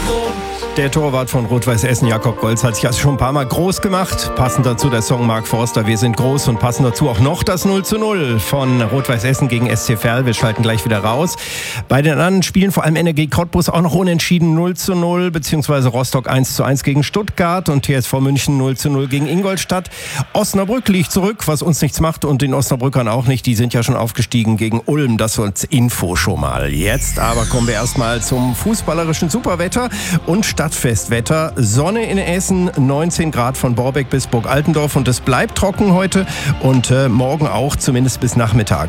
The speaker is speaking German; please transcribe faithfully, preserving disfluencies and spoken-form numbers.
Der Torwart von Rot-Weiß Essen, Jakob Golz, hat sich also schon ein paar Mal groß gemacht. Passend dazu der Song Mark Forster, Wir sind groß. Und passend dazu auch noch das null zu null von Rot-Weiß Essen gegen S C Verl. Wir schalten gleich wieder raus. Bei den anderen Spielen, vor allem Energie Cottbus, auch noch unentschieden null zu null, beziehungsweise Rostock eins zu eins gegen Stuttgart und T S V München null zu null gegen Ingolstadt. Osnabrück liegt zurück, was uns nichts macht, und den Osnabrückern auch nicht. Die sind ja schon aufgestiegen gegen Ulm. Das so als Info schon mal. Jetzt aber kommen wir erstmal zum fußballerischen Superwetter und Stadtfestwetter. Sonne in Essen, neunzehn Grad von Borbeck bis Burg Altendorf, und es bleibt trocken heute und äh, morgen auch, zumindest bis Nachmittag.